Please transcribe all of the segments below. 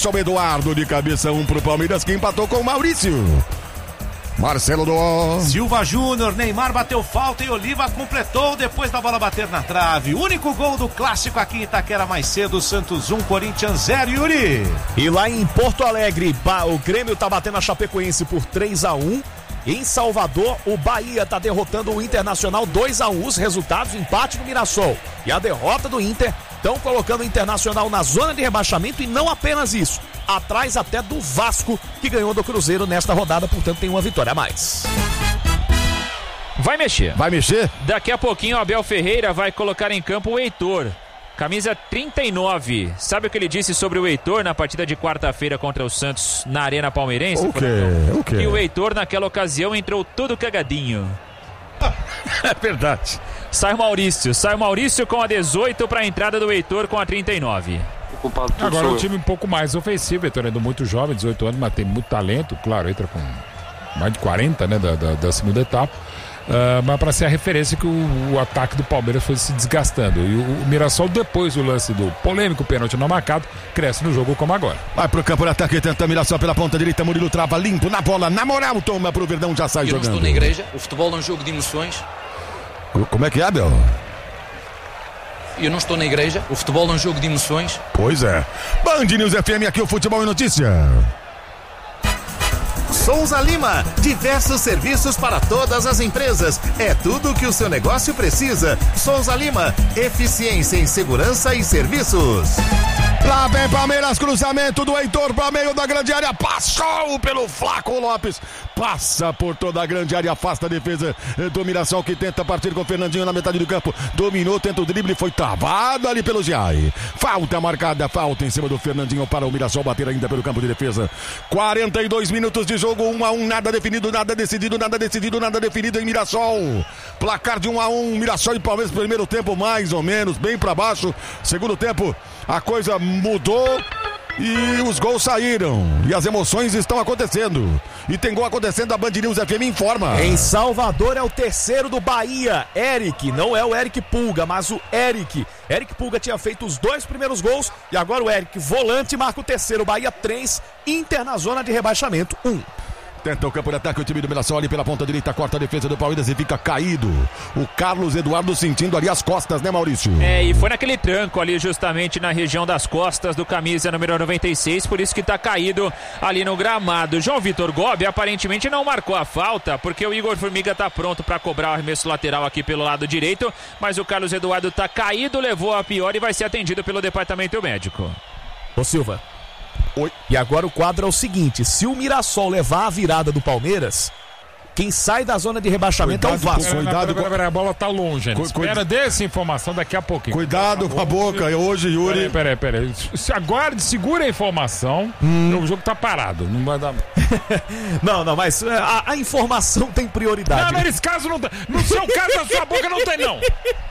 Deixa o Eduardo de cabeça 1 pro Palmeiras, que empatou com o Maurício. Marcelo do Silva Júnior, Neymar bateu falta e Oliva completou depois da bola bater na trave. Único gol do clássico aqui em Itaquera mais cedo, Santos 1, Corinthians 0, Yuri. E lá em Porto Alegre, o Grêmio tá batendo a Chapecoense por 3-1. Em Salvador, o Bahia tá derrotando o Internacional 2-1. Os resultados, empate no Mirassol e a derrota do Inter estão colocando o Internacional na zona de rebaixamento, e não apenas isso, atrás até do Vasco, que ganhou do Cruzeiro nesta rodada, portanto tem uma vitória a mais. Vai mexer. Vai mexer? Daqui a pouquinho o Abel Ferreira vai colocar em campo o Heitor, camisa 39. Sabe o que ele disse sobre o Heitor na partida de quarta-feira contra o Santos na Arena Palmeirense? O quê? Que o Heitor naquela ocasião entrou todo cagadinho. É verdade. Sai o Maurício com a 18 para a entrada do Heitor com a 39. Agora um time um pouco mais ofensivo. O Heitor é muito jovem, 18 anos, mas tem muito talento. Claro, entra com mais de 40, né, da segunda etapa. Mas para ser a referência que o ataque do Palmeiras foi se desgastando. E o Mirassol, depois do lance do polêmico pênalti não marcado, cresce no jogo como agora. Vai pro campo de ataque, tenta Mirassol pela ponta direita, Murilo trava limpo na bola, na moral, toma pro Verdão, já sai jogando. Eu não estou na igreja, o futebol é um jogo de emoções. Como é que é, Abel? Eu não estou na igreja, o futebol é um jogo de emoções. Pois é. Band News FM, aqui o Futebol em Notícia. Souza Lima, diversos serviços para todas as empresas. É tudo o que o seu negócio precisa. Souza Lima, eficiência em segurança e serviços. Lá vem Palmeiras, cruzamento do Heitor para meio da grande área, passou pelo Flaco Lopes, passa por toda a grande área, afasta a defesa do Mirassol, que tenta partir com o Fernandinho na metade do campo, dominou, tenta o drible, foi travado ali pelo Giai. Falta marcada, falta em cima do Fernandinho para o Mirassol bater ainda pelo campo de defesa. 42 minutos de jogo, 1-1, nada definido, nada definido em Mirassol. Placar de 1-1, Mirassol e Palmeiras, primeiro tempo mais ou menos, bem para baixo. Segundo tempo, a coisa mudou e os gols saíram. E as emoções estão acontecendo. E tem gol acontecendo, a Band News FM informa. Em Salvador é o terceiro do Bahia, Eric. Não é o Eric Pulga, mas o Eric. Eric Pulga tinha feito os 2 primeiros gols e agora o Eric, volante, marca o terceiro. Bahia 3, Inter na zona de rebaixamento 1. Tenta o campo de ataque, o time do Mirassol ali pela ponta direita, corta a defesa do Palmeiras e fica caído. O Carlos Eduardo sentindo ali as costas, né, Maurício? E foi naquele tranco ali justamente na região das costas do camisa número 96, por isso que tá caído ali no gramado. João Vitor Gobi aparentemente não marcou a falta, porque o Igor Formiga tá pronto para cobrar o arremesso lateral aqui pelo lado direito, mas o Carlos Eduardo tá caído, levou a pior e vai ser atendido pelo departamento médico. Ô Silva. Oi. E agora o quadro é o seguinte: se o Mirassol levar a virada do Palmeiras, quem sai da zona de rebaixamento é o Vasco. A bola tá longe, né? Espera dessa informação daqui a pouquinho. Cuidado com a boca, hoje, Yuri. Peraí. Aguarde, segura a informação. O jogo tá parado, não vai dar. Não, mas a informação tem prioridade. Não, nesse caso não tem. No seu caso, na sua boca não tem, não.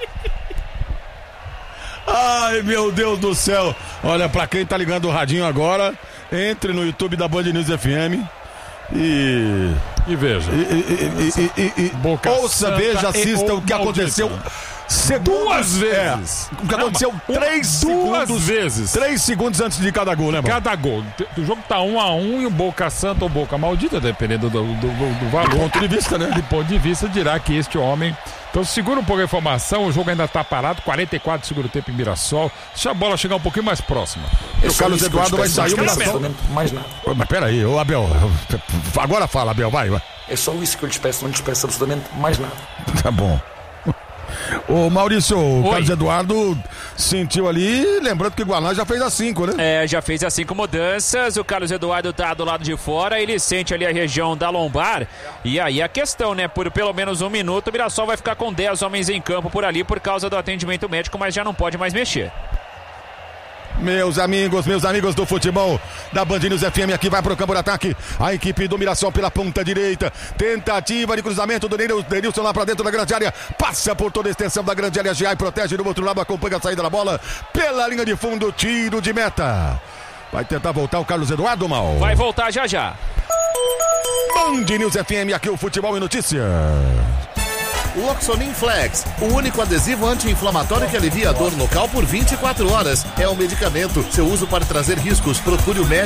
Ai, meu Deus do céu. Olha, pra quem tá ligando o radinho agora, entre no YouTube da Band News FM e veja. Ouça, veja, assista o que aconteceu. Duas vezes. O que aconteceu 3 segundos. 2 vezes. 3 segundos antes de cada gol, né, mano? Cada gol. O jogo tá 1-1 e o Boca Santa ou Boca Maldita, dependendo do valor. Do ponto de vista, né? Do ponto de vista, dirá que este homem. Então segura um pouco a informação, o jogo ainda tá parado, 44 de segundo tempo em Mirassol. Deixa a bola chegar um pouquinho mais próxima. O Carlos Eduardo vai sair, o Mirassol. Mais nada. Mas peraí, ô Abel. Agora fala, Abel, vai. É só isso que eu lhes peço, não lhes peço absolutamente mais nada. Tá bom. Ô Maurício, o Carlos Eduardo sentiu ali, lembrando que o Guaraná já fez as 5, né? Já fez as 5 mudanças, o Carlos Eduardo tá do lado de fora, ele sente ali a região da lombar, e aí a questão, né, por pelo menos 1 minuto, o Mirassol vai ficar com 10 homens em campo por ali por causa do atendimento médico, mas já não pode mais mexer. Meus amigos do futebol da Band News FM, aqui vai pro campo de ataque a equipe do Mirassol pela ponta direita, tentativa de cruzamento do Denilson lá pra dentro da grande área, passa por toda a extensão da grande área, Giai protege do outro lado, acompanha a saída da bola pela linha de fundo, tiro de meta. Vai tentar voltar o Carlos Eduardo, Mal? Vai voltar já. Band News FM, aqui o Futebol em Notícia. Loxonin Flex, o único adesivo anti-inflamatório que alivia a dor local por 24 horas. É um medicamento. Seu uso pode trazer riscos. Procure o médico.